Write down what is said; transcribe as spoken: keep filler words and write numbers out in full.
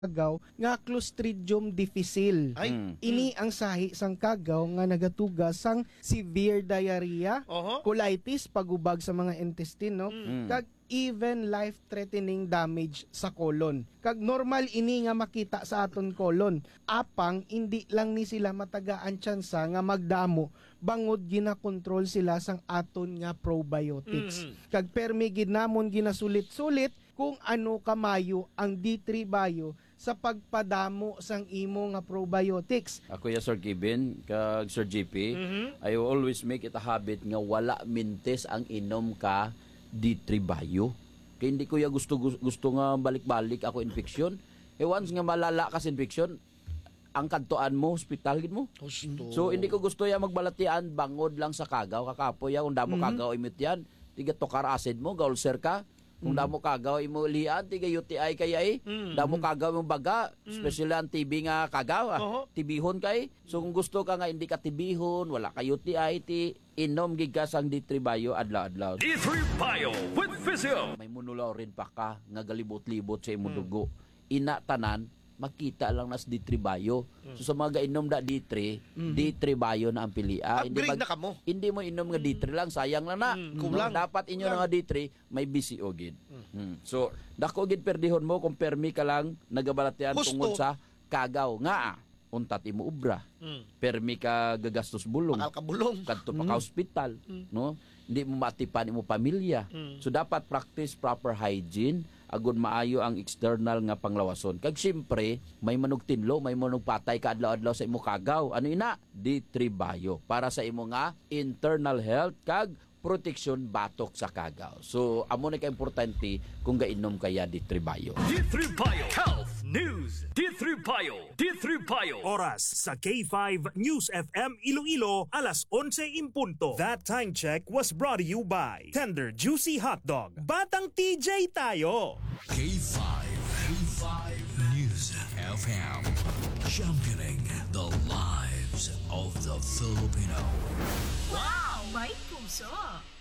kagaw nga Clostridium difficile. Ay. Mm. Ini ang sahi sang kagaw nga nagatugas sang severe diarrhea, Oho. colitis, pagubag sa mga intestino, Mm. kag even life-threatening damage sa colon. Kag normal ini nga makita sa aton colon. Apang hindi lang ni sila matagaan tsansa nga magdamo bangod ginakontrol sila sang aton nga probiotics. Mhm. Kag permi gid namon ginasulit-sulit kung ano kamayo ang D three Bio sa pagpadamo sang imo nga probiotics. Ako ya Sir Kevin, kag Sir G P, Mhm. I always make it a habit nga wala mintes ang inom ka D three Bio. Kaya hindi ko ya gusto gusto nga balik-balik ako infection. E once nga malala ka sa infection, ang kantuan mo, hospital gid mo. Gusto. So hindi ko gusto ya magbalatian bangod lang sa kagaw, kakapoy ya kung damo Mhm. kagaw imit yan. Tiga tokar acid mo, gaulser ka. Kung damo kagaw imo lian, tiga U T I kaya eh. Mm. Damo kagaw yung baga, especially ang T B nga kagaw, ah. Oho. Tibihon kay. So kung gusto ka nga hindi ka tibihon, wala ka U T I, ti inom gid ka sang D three Bio adlaw-adlaw. D three Bio with Physio. May munulaw rin pa ka nga galibot-libot sa imong dugo. Ina tanan makita lang nas D three Bio. So sa mga gainom da D three, D three Bio na ang pilia. Upgrade na kamo. Hindi mo inom nga D three lang, sayang lang na. Mm, No, kulang. dapat inyo nga D three may B C O gid. Mm. So dako gid perdihon mo kung permi ka lang nagabalatian Husto. tungod sa kagaw nga untat imo ubra. Mm. Permi ka gagastos bulong Bakal ka bulong. kadto pa ka ospital, no? Hindi mo matipan imo pamilya. Mm. So dapat practice proper hygiene agud maayo ang external nga panglawason. Kag siyempre, may manug tinlo, may manug patay ka adlaw-adlaw sa imo kagaw. Ano ina? D three Bio para sa imo nga internal health kag protection batok sa kagaw. So amo na ka importante kung gainom kaya D three Bio. D three Bio Health News. D three Bio. D three Bio. Oras sa K five News F M Iloilo, alas onse in punto. That time check was brought to you by Tender Juicy Hot Dog. Batang T J tayo! K five. K five News F M. Championing the lives of the Filipino. Wow! May puso!